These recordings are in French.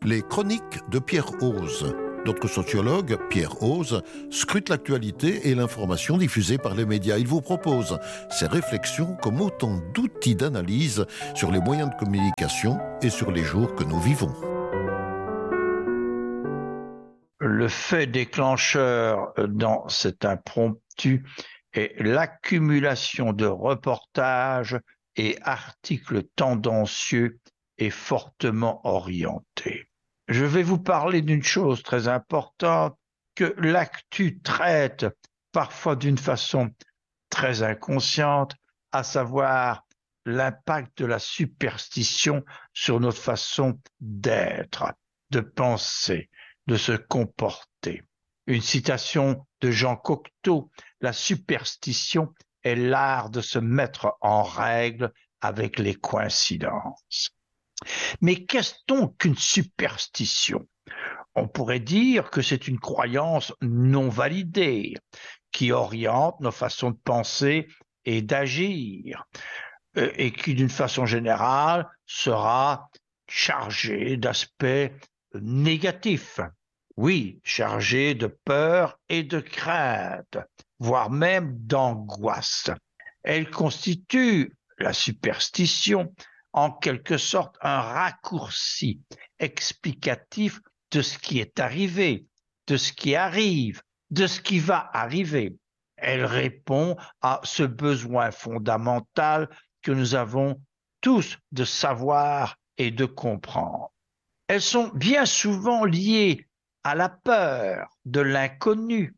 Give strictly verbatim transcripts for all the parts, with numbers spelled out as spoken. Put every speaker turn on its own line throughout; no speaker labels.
Les chroniques de Pierre Hoze. Notre sociologue, Pierre Hoze, scrute l'actualité et l'information diffusée par les médias. Il vous propose ses réflexions comme autant d'outils d'analyse sur les moyens de communication et sur les jours que nous vivons.
Le fait déclencheur dans cet impromptu est l'accumulation de reportages et articles tendancieux et fortement orientés. Je vais vous parler d'une chose très importante que l'actu traite parfois d'une façon très inconsciente, à savoir l'impact de la superstition sur notre façon d'être, de penser, de se comporter. Une citation de Jean Cocteau, « La superstition est l'art de se mettre en règle avec les coïncidences ». Mais qu'est-ce donc qu'une superstition? On pourrait dire que c'est une croyance non validée qui oriente nos façons de penser et d'agir et qui, d'une façon générale, sera chargée d'aspects négatifs. Oui, chargée de peur et de crainte, voire même d'angoisse. Elle constitue, la superstition, en quelque sorte un raccourci explicatif de ce qui est arrivé, de ce qui arrive, de ce qui va arriver. Elle répond à ce besoin fondamental que nous avons tous de savoir et de comprendre. Elles sont bien souvent liées à la peur de l'inconnu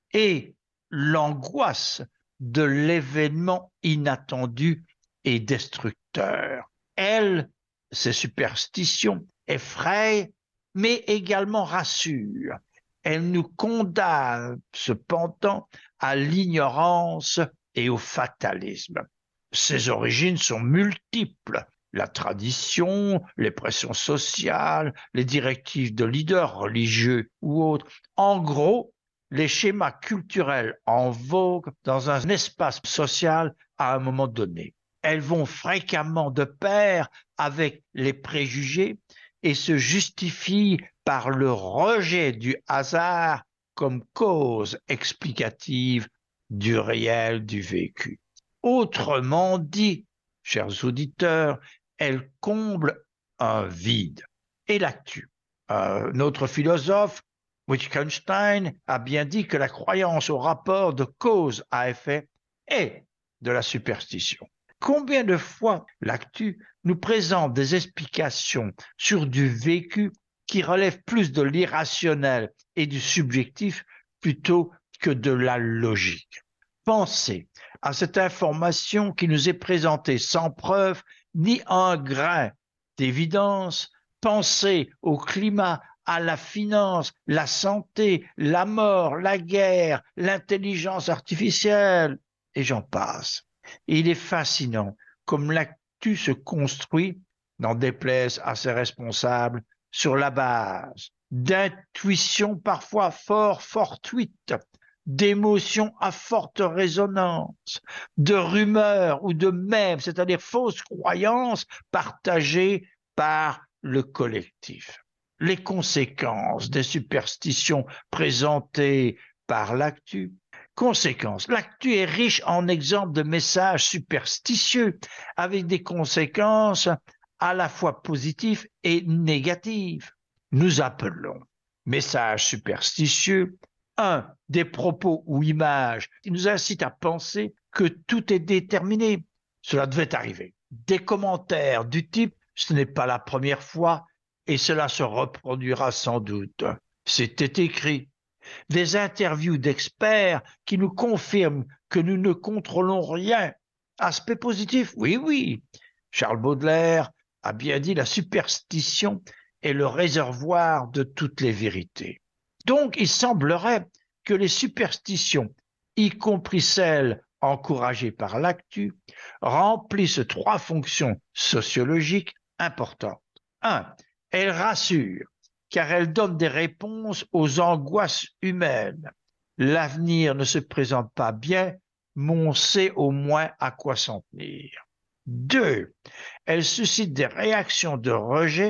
et l'angoisse de l'événement inattendu et destructeur. Elles, ces superstitions, effrayent, mais également rassurent. Elles nous condamnent cependant à l'ignorance et au fatalisme. Ces origines sont multiples. La tradition, les pressions sociales, les directives de leaders religieux ou autres. En gros, les schémas culturels en vogue dans un espace social à un moment donné. Elles vont fréquemment de pair avec les préjugés et se justifient par le rejet du hasard comme cause explicative du réel du vécu. Autrement dit, chers auditeurs, elles comblent un vide. Et l'actu. Un autre philosophe, Wittgenstein, a bien dit que la croyance au rapport de cause à effet est de la superstition. Combien de fois l'actu nous présente des explications sur du vécu qui relèvent plus de l'irrationnel et du subjectif plutôt que de la logique. Pensez à cette information qui nous est présentée sans preuve ni un grain d'évidence. Pensez au climat, à la finance, la santé, la mort, la guerre, l'intelligence artificielle, et j'en passe. Et il est fascinant comme l'actu se construit, n'en déplaise à ses responsables, sur la base d'intuitions parfois fort fortuites, d'émotions à forte résonance, de rumeurs ou de mèmes, c'est-à-dire fausses croyances partagées par le collectif. Les conséquences des superstitions présentées par l'actu. Conséquences. L'actu est riche en exemples de messages superstitieux avec des conséquences à la fois positives et négatives. Nous appelons messages superstitieux un des propos ou images qui nous incitent à penser que tout est déterminé. Cela devait arriver. Des commentaires du type « ce n'est pas la première fois et cela se reproduira sans doute ». C'était écrit. Des interviews d'experts qui nous confirment que nous ne contrôlons rien. Aspect positif, oui, oui. Charles Baudelaire a bien dit « la superstition est le réservoir de toutes les vérités ». Donc, il semblerait que les superstitions, y compris celles encouragées par l'actu, remplissent trois fonctions sociologiques importantes. Un, elles rassurent, car elles donnent des réponses aux angoisses humaines. L'avenir ne se présente pas bien, mais on sait au moins à quoi s'en tenir. Deux, elles suscitent des réactions de rejet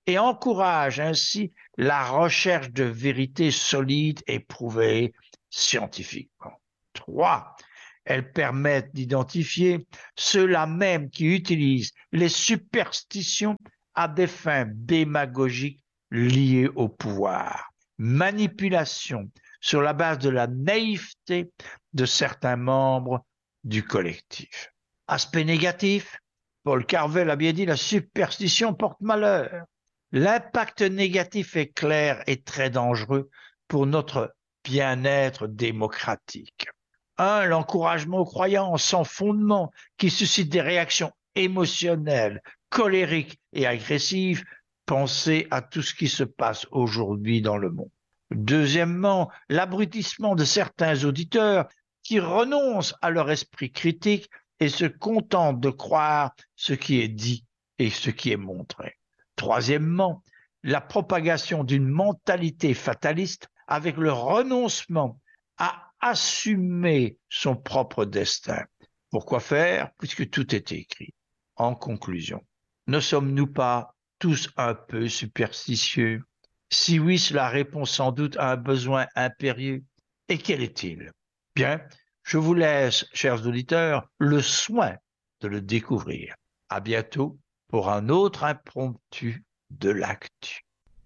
et encourage ainsi la recherche de vérités solides et prouvées scientifiquement. Trois, elles permettent d'identifier ceux-là même qui utilisent les superstitions à des fins démagogiques liées au pouvoir, manipulation sur la base de la naïveté de certains membres du collectif. Aspect négatif, Paul Carvel a bien dit, la superstition porte malheur. L'impact négatif est clair et très dangereux pour notre bien-être démocratique. Un, l'encouragement aux croyances sans fondement qui suscite des réactions émotionnelles, colériques et agressives. Pensez à tout ce qui se passe aujourd'hui dans le monde. Deuxièmement, l'abrutissement de certains auditeurs qui renoncent à leur esprit critique et se contentent de croire ce qui est dit et ce qui est montré. Troisièmement, la propagation d'une mentalité fataliste avec le renoncement à assumer son propre destin. Pourquoi faire? Puisque tout est écrit. En conclusion, ne sommes-nous pas tous un peu superstitieux? Si oui, cela répond sans doute à un besoin impérieux. Et quel est-il? Bien, je vous laisse, chers auditeurs, le soin de le découvrir. À bientôt pour un autre impromptu de l'actu.